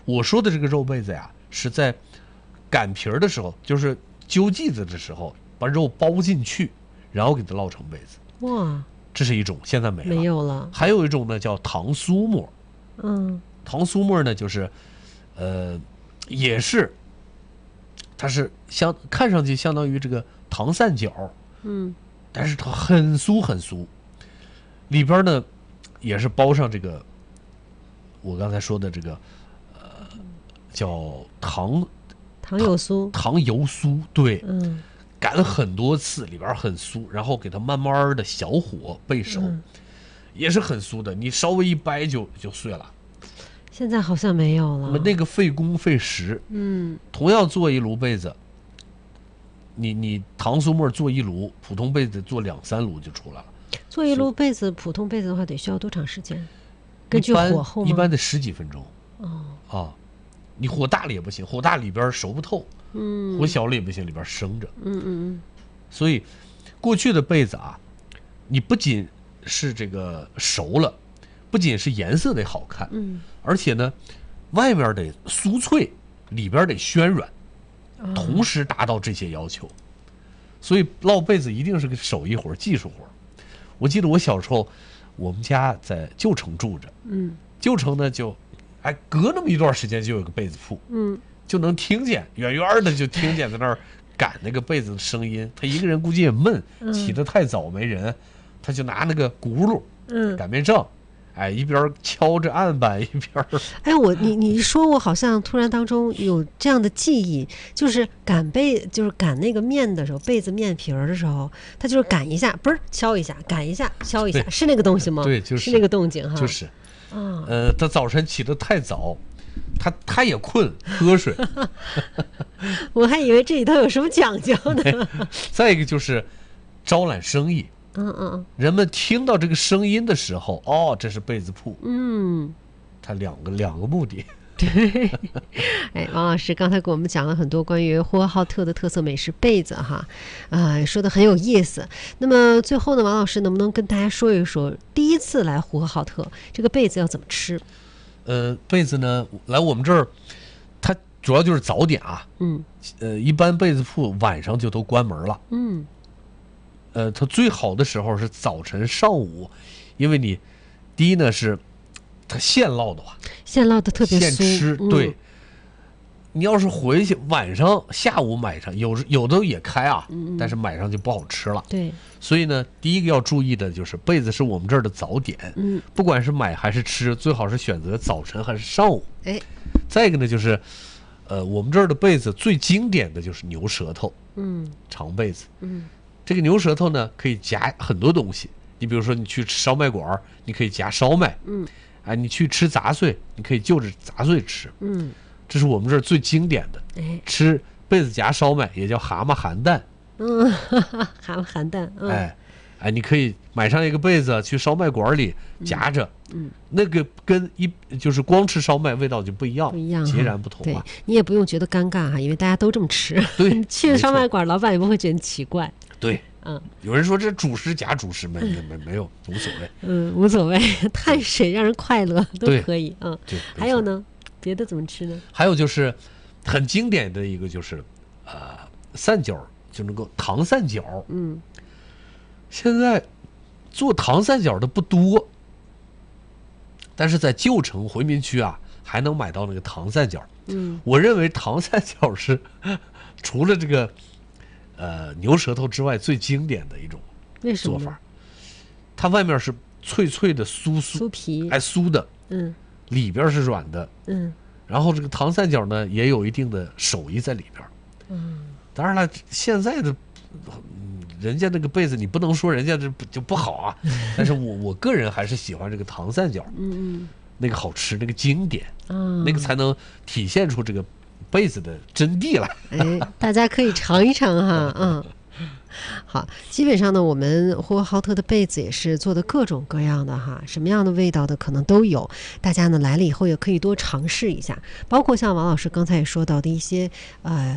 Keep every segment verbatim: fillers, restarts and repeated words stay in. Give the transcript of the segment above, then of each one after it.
我说的这个肉被子呀，是在擀皮儿的时候，就是揪剂子的时候，把肉包进去，然后给它烙成被子。 哇， 这是一种，现在没了。 没有了。 还有一种呢，叫糖酥沫。 嗯， 糖酥沫呢，就是，呃，也是，它是相看上去相当于这个糖三角， 嗯， 但是它很酥很酥，里边呢也是包上这个我刚才说的这个呃叫糖糖油酥， 糖油酥，对， 嗯， 擀了很多次，里边很酥，然后给它慢慢的小火焙熟， 嗯， 也是很酥的，你稍微一掰就就碎了。 现在好像没有了。 那个费工费时， 嗯， 同样做一炉被子，你你糖酥沫做一炉，普通被子做两三炉就出来了。 做一炉被子，普通被子的话得需要多长时间？根据火候吗？ 一般的十几分钟。 哦， 啊，你火大了也不行，火大里边熟不透， 嗯， 火小了也不行，里边生着。 嗯嗯嗯。 所以，过去的被子啊，你不仅是这个熟了，不仅是颜色得好看， 嗯， 而且呢，外面得酥脆，里边得暄软， 哦， 同时达到这些要求。所以烙被子一定是个手艺活、技术活。我记得我小时候，我们家在旧城住着， 嗯， 旧城呢就，哎，隔那么一段时间就有个被子铺， 嗯， 就能听见远远的就听见在那儿擀那个被子的声音。他一个人估计也闷，起得太早没人，他就拿那个轱辘， 嗯， 擀面杖，哎，一边敲着案板一边。 哎，我你你一说，我好像突然当中有这样的记忆，就是擀被，就是擀那个面的时候，被子面皮儿的时候，它就是擀一下，嘣儿敲一下，擀一下，敲一下，是那个东西吗？ 对，就是那个动静哈， 就是。 啊， 呃，他早晨起得太早，他他也困，喝水。 我还以为这里头有什么讲究呢。 再一个就是招揽生意。 嗯嗯， 人们听到这个声音的时候，哦，这是被子铺。 嗯， 它两个两个目的。 对，哎，王老师刚才给我们讲了很多关于呼和浩特的特色美食被子哈，啊、呃，说的很有意思。那么最后呢，王老师能不能跟大家说一说，第一次来呼和浩特，这个被子要怎么吃？ 呃，被子呢，来我们这儿，它主要就是早点啊。 嗯， 呃，一般被子铺晚上就都关门了。 嗯， 呃，它最好的时候是早晨上午，因为你第一呢是它现烙的话， 现烙的特别酥， 现吃， 嗯、 对。你要是回去晚上下午买上，有有的也开啊， 嗯、 但是买上就不好吃了。 对， 所以呢，第一个要注意的就是被子是我们这儿的早点， 嗯， 不管是买还是吃，最好是选择早晨还是上午。 哎， 再一个呢就是，呃，我们这儿的被子最经典的就是牛舌头， 嗯， 长被子， 嗯， 这个牛舌头呢可以夹很多东西，你比如说你去吃烧麦馆，你可以夹烧麦， 嗯， 哎，你去吃杂碎，你可以就着杂碎吃， 嗯。 这是我们这儿最经典的， 哎， 吃被子夹烧麦也叫蛤蟆含蛋， 嗯，蛤蟆含蛋，嗯、 哎，哎，你可以买上一个被子去烧麦馆里夹着， 嗯， 那个跟一就是光吃烧麦味道就不一样， 不一样， 截然不同对， 啊。 你也不用觉得尴尬哈，因为大家都这么吃。 对， 去烧麦馆，老板也不会觉得奇怪。 对， 嗯， 有人说这主食夹主食没没没没有无所谓， 嗯，无所谓，碳水让人快乐都可以，嗯。 对， 还有呢，别的怎么吃呢？ 还有就是很经典的一个就是呃三角，就能够糖三角。 嗯， 现在做糖三角的不多，但是在旧城回民区啊还能买到那个糖三角。 嗯， 我认为糖三角是除了这个呃牛舌头之外最经典的一种做法。它外面是脆脆的酥酥酥皮， 哎酥的，嗯，里边是软的， 嗯。 然后这个糖三角呢也有一定的手艺在里边， 嗯。 当然了，现在的人家那个被子你不能说人家这就不好啊，但是我我个人还是喜欢这个糖三角， 嗯嗯， 那个好吃，那个经典， 嗯， 那个才能体现出这个被子的真谛来。 哎，大家可以尝一尝哈，嗯。好，基本上呢，我们呼和浩特的被子也是做的各种各样的哈，什么样的味道的可能都有。大家呢来了以后也可以多尝试一下，包括像王老师刚才也说到的一些呃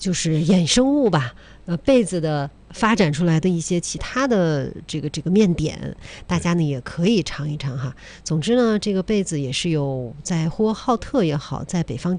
就是衍生物吧，呃，被子的发展出来的一些其他的这个这个面点，大家呢也可以尝一尝哈。总之呢，这个被子也是有在呼和浩特也好，在北方